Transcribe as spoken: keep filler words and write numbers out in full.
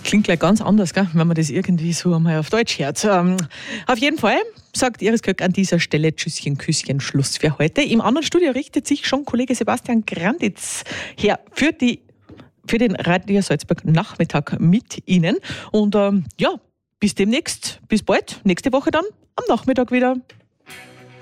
klingt gleich ganz anders, gell? Wenn man das irgendwie so einmal auf Deutsch hört. Ähm, auf jeden Fall sagt Iris Köck an dieser Stelle Tschüsschen, Küsschen, Schluss für heute. Im anderen Studio richtet sich schon Kollege Sebastian Granditz her für, die, für den Radio Salzburg Nachmittag mit Ihnen. Und ähm, ja, bis demnächst, bis bald, nächste Woche dann am Nachmittag wieder.